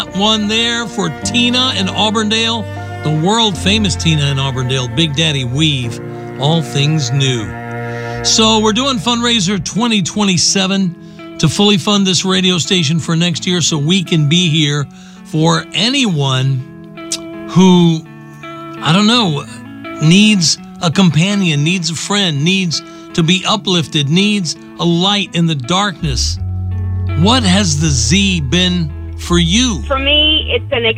One there for Tina in Auburndale, the world famous Tina in Auburndale, Big Daddy Weave, All Things New. So we're doing fundraiser 2027 to fully fund this radio station for next year so we can be here for anyone who, I don't know, needs a companion, needs a friend, needs to be uplifted, needs a light in the darkness. What has the Z been for you? For me, it's an